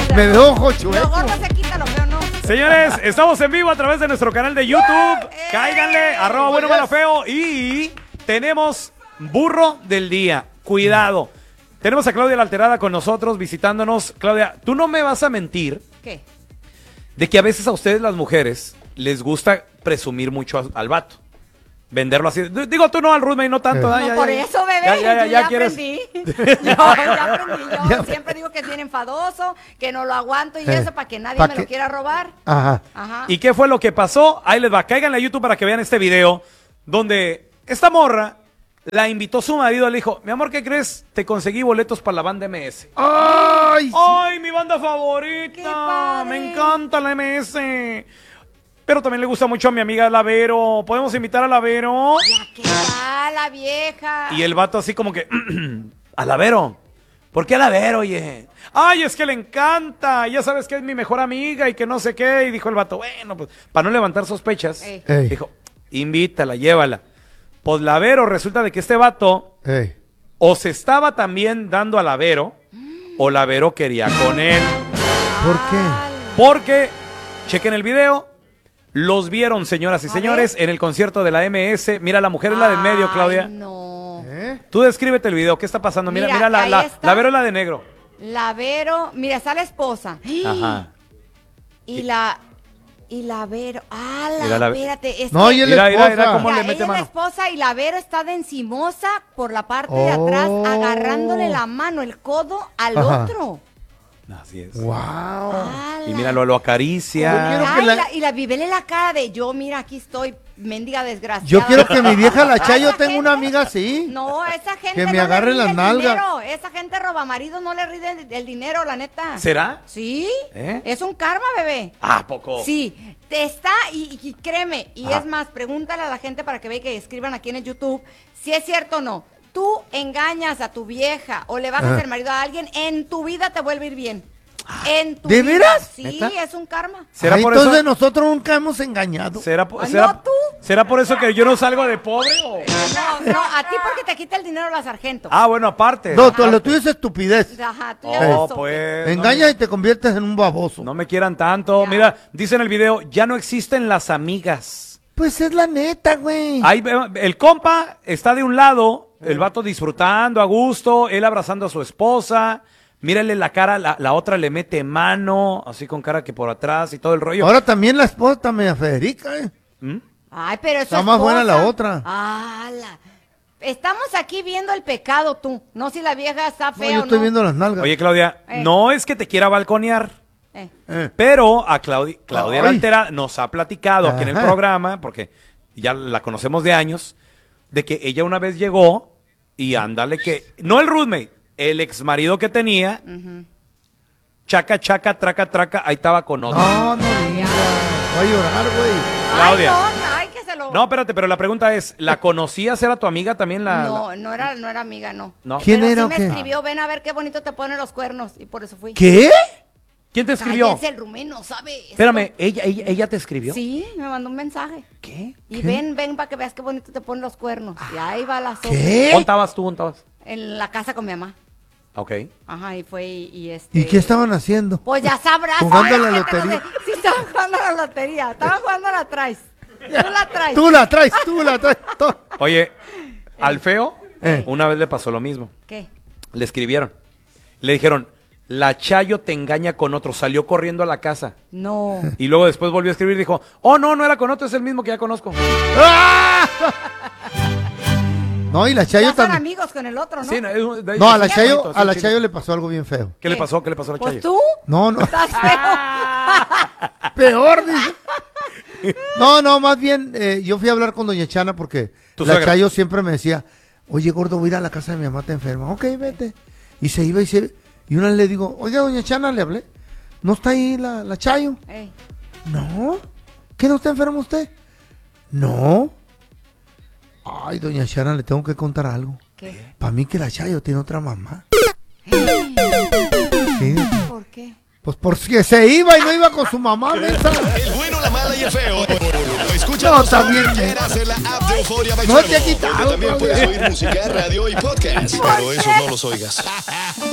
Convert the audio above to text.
Me veo ojo chueco. Lo gordo se quita, lo feo no. Señores, estamos en vivo a través de nuestro canal de YouTube. Cáiganle, @bueno, malo, feo. Y tenemos burro del día. Cuidado. Tenemos a Claudia La Alterada con nosotros, visitándonos. Claudia, tú no me vas a mentir. ¿Qué? De que a veces a ustedes las mujeres les gusta presumir mucho al vato. Venderlo así. Digo, tú no, al roommate no tanto. No, por eso, bebé. Ya quieres. Aprendí. Yo ya aprendí. Yo siempre digo que es bien enfadoso, que no lo aguanto y eso para que nadie me lo quiera robar. Ajá. Ajá. ¿Y qué fue lo que pasó? Ahí les va. Cáiganle a YouTube para que vean este video donde esta morra la invitó su marido. Le dijo, mi amor, ¿qué crees? Te conseguí boletos para la banda MS. ¡Ay! Sí. ¡Ay, mi banda ¡Qué favorita! padre! Me encanta la MS. Pero también le gusta mucho a mi amiga Lavero. ¿Podemos invitar a Lavero? Ya que va la vieja. Y el vato así como que, ¿a Lavero? ¿Por qué a Lavero, oye? Ay, es que le encanta. Ya sabes que es mi mejor amiga y que no sé qué. Y dijo el vato, bueno, pues, para no levantar sospechas, Ey. dijo, invítala, llévala. Pues Lavero, resulta de que este vato Ey. o se estaba también dando a Lavero, o Lavero quería con él. ¿Por qué? Porque, chequen el video, los vieron, señoras y A señores, ver. en el concierto de la MS. Mira, la mujer es la del medio, Claudia. Ay, no. Tú descríbete el video, ¿qué está pasando? Mira, Mira, ahí la está. Lavero es la de negro. Lavero, mira, está la esposa. Ajá. Y la Vero. Mira la- Espérate. Es No, que- y el Mira, mira, esposa. mira cómo Mira, le mete ella es la mano. esposa y la Vero está de encimosa por la parte de atrás, Oh. agarrándole la mano, el codo al Ajá. otro. Así es. ¡Wow! ¡Hala! Y mira, lo acaricia. Yo quiero que Ay, la- y la vivele la cara de yo, mira, aquí estoy, mendiga desgraciada. Yo quiero que mi vieja la Chayo Esa tenga una gente- amiga así. No, esa gente Que me no le agarre rinde las el nalgas. dinero. Esa gente roba marido, no le rinde el dinero, la neta. ¿Será? Sí, ¿Eh? es un karma, bebé. Ah, poco. Sí, te está, y créeme, y Ajá. es más, pregúntale a la gente para que vea que escriban aquí en el YouTube si es cierto o no. Tú engañas a tu vieja o le vas a Ajá. hacer marido a alguien, en tu vida te vuelve a ir bien. En tu ¿De vida. veras? Sí, ¿Neta? es un karma. ¿Será Ay, por entonces eso? nosotros nunca hemos engañado. ¿Será, Ah, será- no, tú. ¿Será por eso que yo no salgo de pobre? O? No, a ti porque te quita el dinero la sargento. Ah, bueno, aparte. No, lo tuyo es estupidez. Ajá, tú ya Oh, ves, pues. Engañas y te conviertes en un baboso. No me quieran tanto. Ya. Mira, dice en el video, ya no existen las amigas. Pues es la neta, güey. Ahí, el compa está de un lado, el vato disfrutando a gusto, él abrazando a su esposa. Mírale la cara, la otra le mete mano, así con cara que por atrás y todo el rollo. Ahora también la esposa está media Federica, ¿Mm? Ay, pero eso Está más buena la otra. Estamos aquí viendo el pecado, tú. No si la vieja está No, fea yo o estoy no. viendo las nalgas. Oye, Claudia, no es que te quiera balconear, Eh. pero a Claudia Ay. Altera nos ha platicado aquí en el Ajá. programa, porque ya la conocemos de años, de que ella una vez llegó y ándale que, no el roommate, el ex marido que tenía, chaca, chaca, traca, traca, ahí estaba con otro. No, no digas. Voy a llorar, güey. Claudia. Ay, no, ay, que se lo... No, espérate, pero la pregunta es, ¿la conocías? ¿Era tu amiga también? No era amiga, no. No. ¿Quién Pero era sí o me qué? escribió, ven a ver qué bonito te ponen los cuernos, y por eso fui. ¿Qué? ¿Quién te escribió? Cállense, el rumeno, ¿sabe? esto. Espérame, ¿ella te escribió? Sí, me mandó un mensaje. ¿Qué? Y ¿Qué? ven para que veas qué bonito te ponen los cuernos. Y ahí va la sopa. ¿Qué? ¿Dónde estabas tú? ¿Dónde estabas? En la casa con mi mamá. Ok. Ajá, y fue ¿Y qué estaban haciendo? Pues ya sabrás. Jugando a la ¿sabes qué te lotería. lo sé? Sí, estaban jugando a la lotería. Estaban jugando a la traes. Tú la traes. Tú la traes. Oye, al feo, Eh. una vez le pasó lo mismo. ¿Qué? Le escribieron. Le dijeron, la Chayo te engaña con otro. Salió corriendo a la casa. No. Y luego después volvió a escribir y dijo, oh, no era con otro, es el mismo que ya conozco. No, y la Chayo Ya son también. amigos con el otro, ¿no? Sí, No, a la es Chayo, bonito, a la sí, Chayo le pasó algo bien feo. ¿Qué le pasó? ¿Qué le pasó a la Pues Chayo? tú No, no. estás feo. Peor, dice. No, más bien, yo fui a hablar con doña Chana porque ¿Tu la suegra? Chayo siempre me decía, oye, gordo, voy a ir a la casa de mi mamá, está enferma. Ok, vete. Y se iba y una vez le digo, oiga, doña Chana, le hablé. ¿No está ahí la Chayo? Ey. No. ¿Qué no está enfermo usted? No. Ay, doña Chana, le tengo que contar algo. ¿Qué? Para mí que la Chayo tiene otra mamá. Sí. ¿Por qué? Pues porque se iba y no iba con su mamá, mensa. El bueno, la mala y el feo. Escucha No, también, quieras en la app de Euforia by No Channel, te ha quitado, donde también Claudia. puedes oír música, radio y podcast. Pero eso no los oigas.